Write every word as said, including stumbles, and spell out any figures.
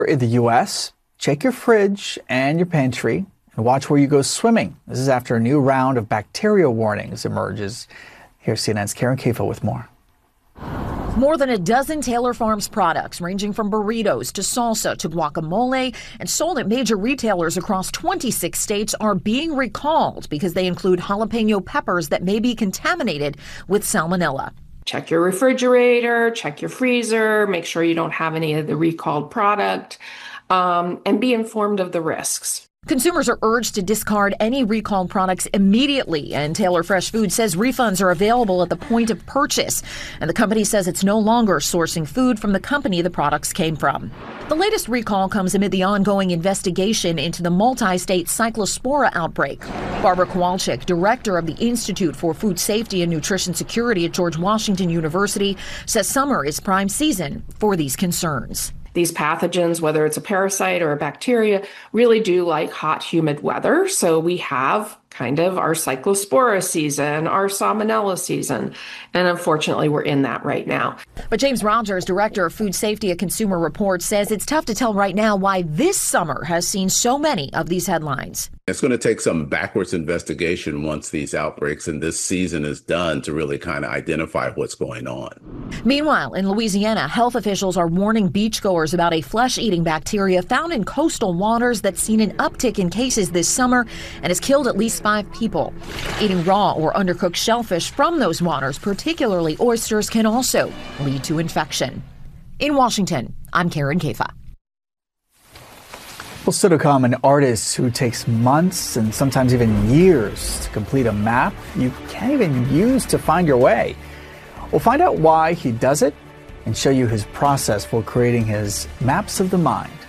In the U S, check your fridge and your pantry and watch where you go swimming. This is after a new round of bacteria warnings emerges. Here's C N N's Karen Caifa with more. More than a dozen Taylor Farms products, ranging from burritos to salsa to guacamole and sold at major retailers across twenty-six states, are being recalled because they include jalapeno peppers that may be contaminated with salmonella. Check your refrigerator, check your freezer, make sure you don't have any of the recalled product, um, and be informed of the risks. Consumers are urged to discard any recalled products immediately, and Taylor Fresh Food says refunds are available at the point of purchase. And the company says it's no longer sourcing food from the company the products came from. The latest recall comes amid the ongoing investigation into the multi-state cyclospora outbreak. Barbara Kowalczyk, director of the Institute for Food Safety and Nutrition Security at George Washington University, says summer is prime season for these concerns. These pathogens, whether it's a parasite or a bacteria, really do like hot, humid weather. So we have kind of our cyclospora season, our salmonella season. And unfortunately, we're in that right now. But James Rogers, director of food safety at Consumer Reports, says it's tough to tell right now why this summer has seen so many of these headlines. It's going to take some backwards investigation once these outbreaks and this season is done to really kind of identify what's going on. Meanwhile, in Louisiana, health officials are warning beachgoers about a flesh-eating bacteria found in coastal waters that's seen an uptick in cases this summer and has killed at least five people. Eating raw or undercooked shellfish from those waters, particularly oysters, can also lead to infection. In Washington, I'm Karen Caifa. Well, still to come, an artist who takes months and sometimes even years to complete a map you can't even use to find your way. We'll find out why he does it and show you his process for creating his maps of the mind.